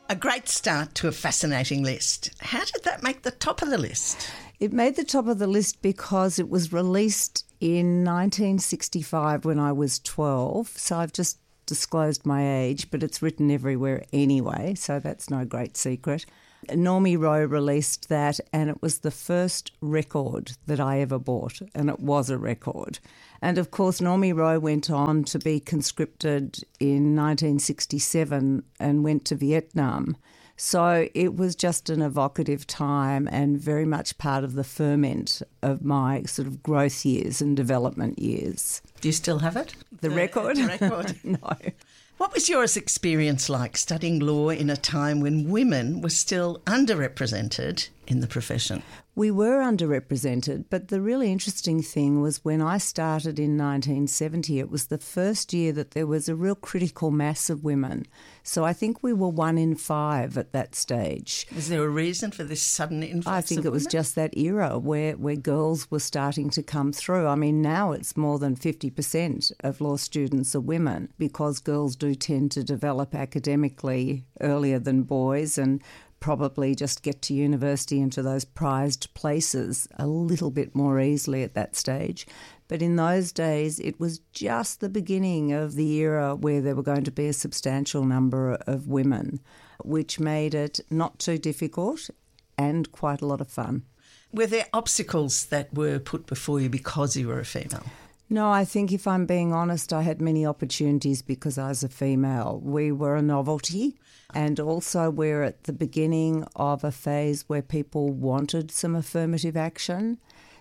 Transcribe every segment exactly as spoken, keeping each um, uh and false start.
A great start to a fascinating list. How did that make the top of the list? It made the top of the list because it was released in nineteen sixty-five when I was twelve. So I've just disclosed my age, but it's written everywhere anyway, so that's no great secret. Normie Rowe released that, and it was the first record that I ever bought, and it was a record. And of course, Normie Rowe went on to be conscripted in nineteen sixty-seven and went to Vietnam. So it was just an evocative time and very much part of the ferment of my sort of growth years and development years. Do you still have it? The, the record? The record. No. What was your experience like studying law in a time when women were still underrepresented in the profession? We were underrepresented, but the really interesting thing was when I started in nineteen seventy, it was the first year that there was a real critical mass of women. So I think we were one in five at that stage. Was there a reason for this sudden influx I think of it was women? just that era where, where girls were starting to come through. I mean, now it's more than fifty percent of law students are women because girls do tend to develop academically earlier than boys and probably just get to university and to those prized places a little bit more easily at that stage. But in those days, it was just the beginning of the era where there were going to be a substantial number of women, which made it not too difficult and quite a lot of fun. Were there obstacles that were put before you because you were a female? No, I think if I'm being honest, I had many opportunities because I was a female. We were a novelty, and also we're at the beginning of a phase where people wanted some affirmative action.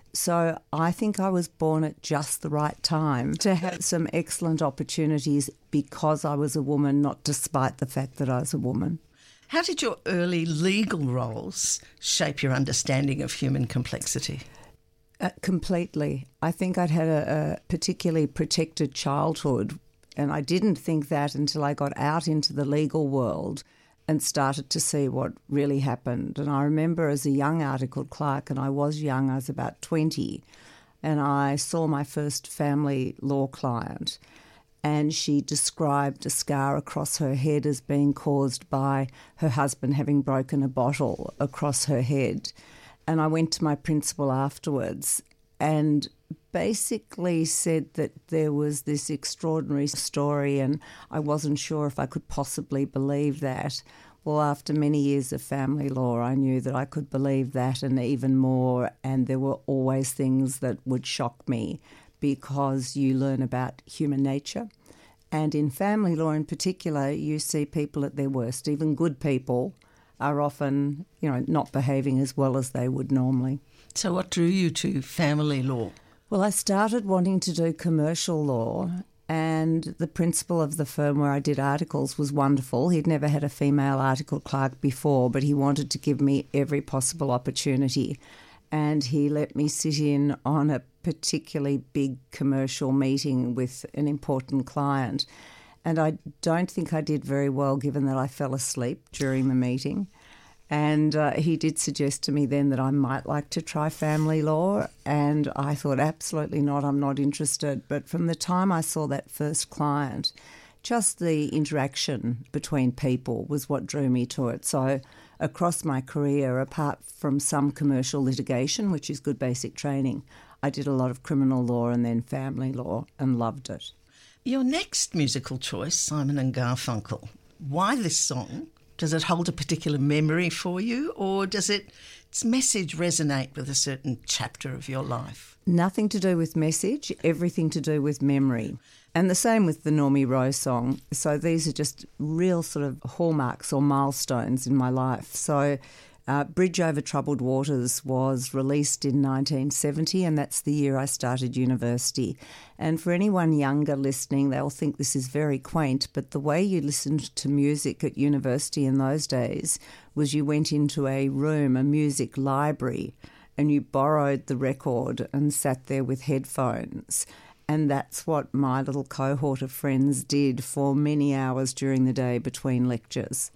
So I think I was born at just the right time to have some excellent opportunities because I was a woman, not despite the fact that I was a woman. How did your early legal roles shape your understanding of human complexity? Uh, completely. I think I'd had a, a particularly protected childhood, and I didn't think that until I got out into the legal world and started to see what really happened. And I remember as a young articled clerk, and I was young, I was about twenty, and I saw my first family law client, and she described a scar across her head as being caused by her husband having broken a bottle across her head. And I went to my principal afterwards and basically said that there was this extraordinary story and I wasn't sure if I could possibly believe that. Well, after many years of family law, I knew that I could believe that and even more, and there were always things that would shock me because you learn about human nature. And in family law in particular, you see people at their worst. Even good people are often, you know, not behaving as well as they would normally. So what drew you to family law? Well, I started wanting to do commercial law, and the principal of the firm where I did articles was wonderful. He'd never had a female article clerk before, but he wanted to give me every possible opportunity. And he let me sit in on a particularly big commercial meeting with an important client. And I don't think I did very well given that I fell asleep during the meeting. And uh, he did suggest to me then that I might like to try family law. And I thought, absolutely not, I'm not interested. But from the time I saw that first client, just the interaction between people was what drew me to it. So across my career, apart from some commercial litigation, which is good basic training, I did a lot of criminal law and then family law and loved it. Your next musical choice, Simon and Garfunkel. Why this song? Does it hold a particular memory for you, or does it, its message resonate with a certain chapter of your life? Nothing to do with message, everything to do with memory. And the same with the Normie Rowe song. So these are just real sort of hallmarks or milestones in my life. So Uh, Bridge Over Troubled Waters was released in nineteen seventy, and that's the year I started university. And for anyone younger listening, they'll think this is very quaint, but the way you listened to music at university in those days was you went into a room, a music library, and you borrowed the record and sat there with headphones. And that's what my little cohort of friends did for many hours during the day between lectures.